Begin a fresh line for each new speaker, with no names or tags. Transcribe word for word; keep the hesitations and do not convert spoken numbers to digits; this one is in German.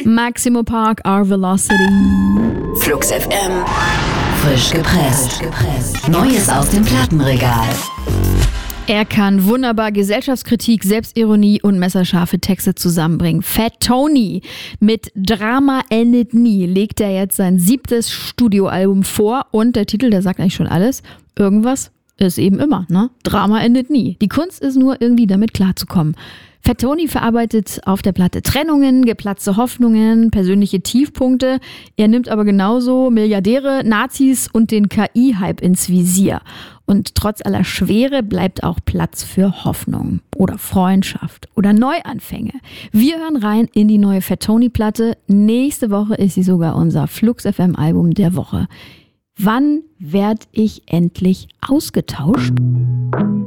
Maximo Park, Our Velocity.
Flux F M. Frisch gepresst. Neues aus dem Plattenregal.
Er kann wunderbar Gesellschaftskritik, Selbstironie und messerscharfe Texte zusammenbringen. Fat Tony mit Drama endet nie legt er jetzt sein siebtes Studioalbum vor und der Titel, der sagt eigentlich schon alles. Irgendwas ist eben immer, ne? Drama endet nie. Die Kunst ist nur, irgendwie damit klarzukommen. Fat Tony verarbeitet auf der Platte Trennungen, geplatzte Hoffnungen, persönliche Tiefpunkte. Er nimmt aber genauso Milliardäre, Nazis und den K I-Hype ins Visier. Und trotz aller Schwere bleibt auch Platz für Hoffnung oder Freundschaft oder Neuanfänge. Wir hören rein in die neue Fat Tony-Platte. Nächste Woche ist sie sogar unser Flux F M-Album der Woche. Wann werd ich endlich ausgetauscht?